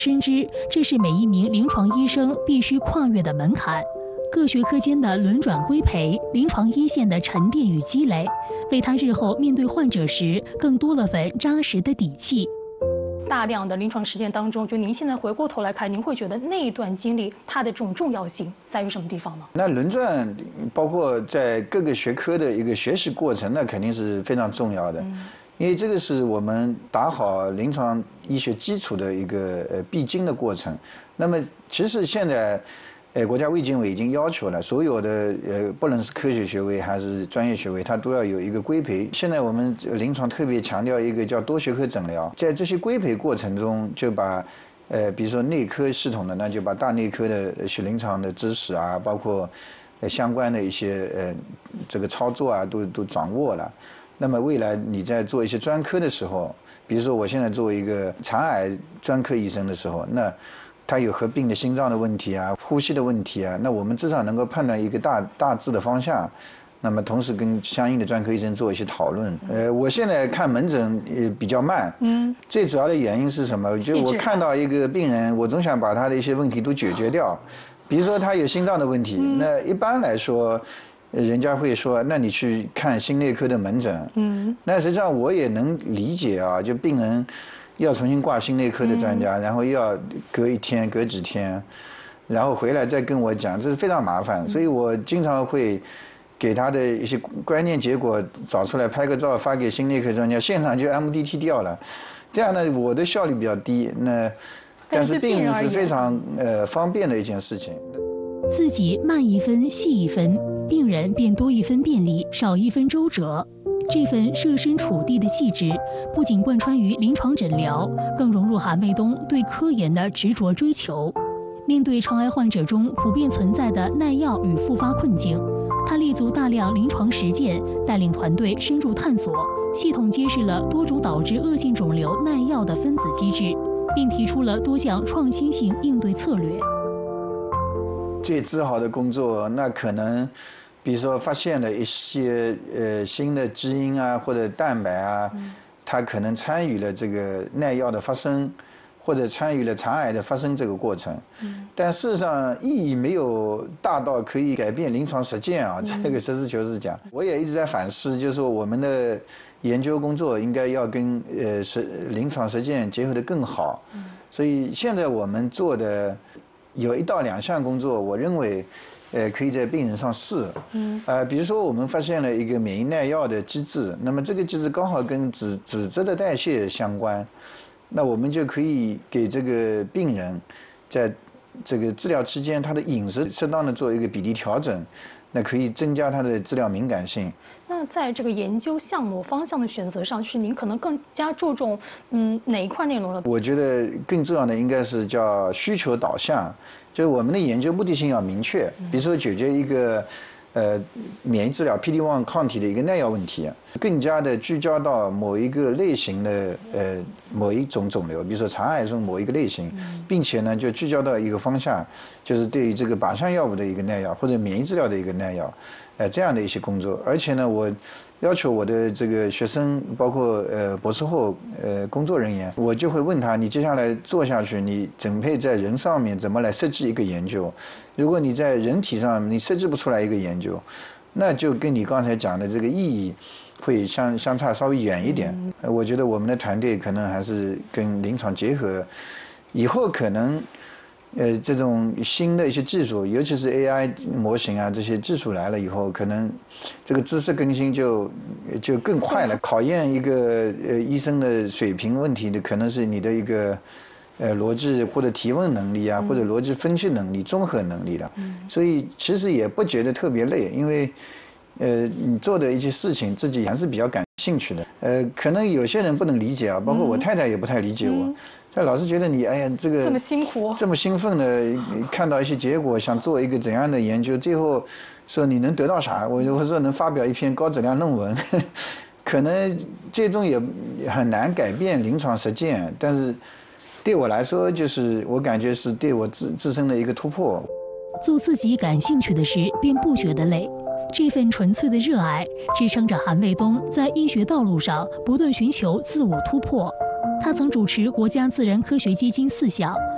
深知这是每一名临床医生必须跨越的门槛。各学科间的轮转规培，临床一线的沉淀与积累，为他日后面对患者时更多了份扎实的底气。大量的临床实践当中，就您现在回过头来看，您会觉得那一段经历它的这种重要性在于什么地方呢？ 那轮转包括在各个学科的一个学习过程，那肯定是非常重要的，因为这个是我们打好临床医学基础的一个必经的过程。那么其实现在国家卫健委已经要求了，所有的不论是科学学位还是专业学位，它都要有一个规培。现在我们临床特别强调一个叫多学科诊疗，在这些规培过程中，就把比如说内科系统的，那就把大内科的血临床的知识啊，包括相关的一些这个操作啊，都掌握了。那么未来你在做一些专科的时候，比如说我现在作为一个肠癌专科医生的时候，那他有合并的心脏的问题啊，呼吸的问题啊，那我们至少能够判断一个大致的方向，那么同时跟相应的专科医生做一些讨论。我现在看门诊比较慢，最主要的原因是什么？就我看到一个病人，我总想把他的一些问题都解决掉，比如说他有心脏的问题，那一般来说，人家会说，那你去看心内科的门诊，那实际上我也能理解啊，就病人要重新挂心内科的专家，然后又要隔一天、隔几天，然后回来再跟我讲，这是非常麻烦。所以我经常会给他的一些关键结果找出来，拍个照发给心内科专家，现场就 MDT 掉了。这样呢，我的效率比较低，但是病人是非常方便的一件事情。 自己慢一分细一分，病人便多一分便利，少一分周折。这份设身处地的细致，不仅贯穿于临床诊疗，更融入韩卫东对科研的执着追求。面对肠癌患者中普遍存在的耐药与复发困境，他立足大量临床实践，带领团队深入探索，系统揭示了多种导致恶性肿瘤耐药的分子机制，并提出了多项创新性应对策略。 最自豪的工作，那可能比如说发现了一些新的基因啊或者蛋白啊，它可能参与了这个耐药的发生，或者参与了肠癌的发生这个过程，但事实上意义没有大到可以改变临床实践啊，这个实事求是讲，我也一直在反思，就是说我们的研究工作应该要跟临床实践结合得更好，所以现在我们做的有1到2项工作，我认为可以在病人上试，比如说我们发现了一个免疫耐药的机制，那么这个机制刚好跟脂质的代谢相关，那我们就可以给这个病人在这个治疗期间，他的饮食适当的做一个比例调整，那可以增加他的治疗敏感性。 那在这个研究项目方向的选择上，就是您可能更加注重哪一块内容呢？ 我觉得更重要的应该是叫需求导向，就是我们的研究目的性要明确，比如说解决一个免疫治疗 PD-1 抗体的一个耐药问题，更加的聚焦到某一个类型的某一种肿瘤，比如说肠癌中某一个类型，并且呢就聚焦到一个方向，就是对于这个靶向药物的一个耐药或者免疫治疗的一个耐药，这样的一些工作。而且呢，我要求我的这个学生，包括博士后工作人员，我就会问他，你接下来做下去，你准备在人上面怎么来设计一个研究？如果你在人体上你设计不出来一个研究，那就跟你刚才讲的这个意义会相差稍微远一点。我觉得我们的团队可能还是跟临床结合，以后可能这种新的一些技术，尤其是 AI 模型啊，这些技术来了以后，可能这个知识更新就更快了。考验一个医生的水平问题的，可能是你的一个逻辑或者提问能力啊，或者逻辑分析能力、综合能力了。所以其实也不觉得特别累，因为你做的一些事情自己还是比较感兴趣的。可能有些人不能理解啊，包括我太太也不太理解我。他老是觉得你哎呀，这个这么辛苦， 这么兴奋的看到一些结果，想做一个怎样的研究，最后说你能得到啥？我说能发表一篇高质量论文，可能最终也很难改变临床实践，但是对我来说，就是我感觉是对我自身的一个突破。 做自己感兴趣的事，便不觉得累。这份纯粹的热爱，支撑着韩卫东在医学道路上不断寻求自我突破。他曾主持国家自然科学基金4项